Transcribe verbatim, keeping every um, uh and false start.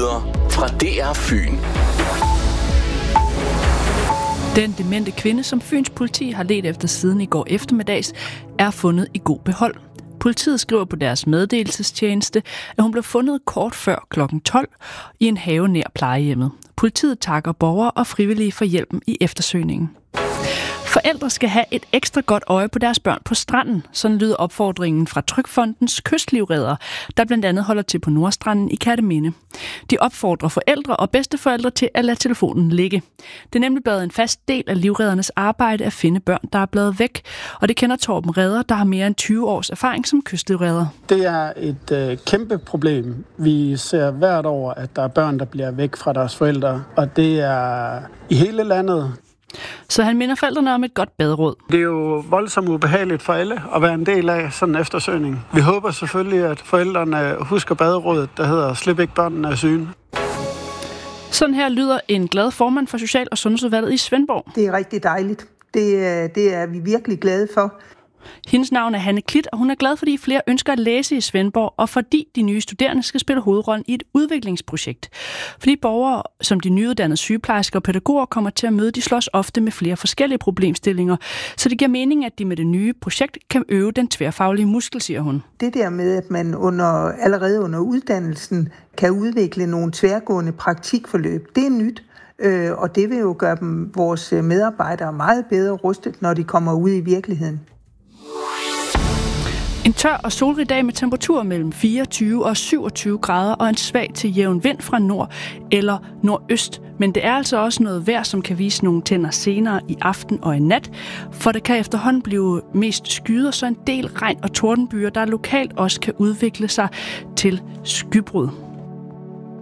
Nyheder fra D R Fyn. Den demente kvinde, som Fyns politi har ledt efter siden i går eftermiddags, er fundet i god behold. Politiet skriver på deres meddelelsestjeneste, at hun blev fundet kort før klokken tolv i en have nær plejehjemmet. Politiet takker borgere og frivillige for hjælpen i eftersøgningen. Forældre skal have et ekstra godt øje på deres børn på stranden. Sådan lyder opfordringen fra Trygfondens kystlivredder, der blandt andet holder til på Nordstranden i Kerteminde. De opfordrer forældre og bedsteforældre til at lade telefonen ligge. Det er nemlig blevet en fast del af livreddernes arbejde at finde børn, der er blevet væk. Og det kender Torben Redder, der har mere end tyve års erfaring som kystlivredder. Det er et øh, kæmpe problem. Vi ser hvert år, at der er børn, der bliver væk fra deres forældre. Og det er i hele landet. Så han minder forældrene om et godt baderåd. Det er jo voldsomt ubehageligt for alle at være en del af sådan en eftersøgning. Vi håber selvfølgelig, at forældrene husker baderådet, der hedder Slip ikke børnene af syne. Sådan her lyder en glad formand for Social- og Sundhedsudvalget i Svendborg. Det er rigtig dejligt. Det, det er vi virkelig glade for. Hendes navn er Hanne Klit, og hun er glad, fordi flere ønsker at læse i Svendborg, og fordi de nye studerende skal spille hovedrollen i et udviklingsprojekt. Fordi borgere, som de nyuddannede sygeplejersker og pædagoger, kommer til at møde, de slås ofte med flere forskellige problemstillinger, så det giver mening, at de med det nye projekt kan øve den tværfaglige muskel, siger hun. Det der med, at man under, allerede under uddannelsen kan udvikle nogle tværgående praktikforløb, det er nyt. Og det vil jo gøre dem, vores medarbejdere meget bedre rustet, når de kommer ud i virkeligheden. En tør og solrig dag med temperaturer mellem fireogtyve og syvogtyve grader og en svag til jævn vind fra nord eller nordøst. Men det er altså også noget vejr, som kan vise nogle tænder senere i aften og i nat, for det kan efterhånden blive mest skyet og så en del regn og tordenbyer, der lokalt også kan udvikle sig til skybrud.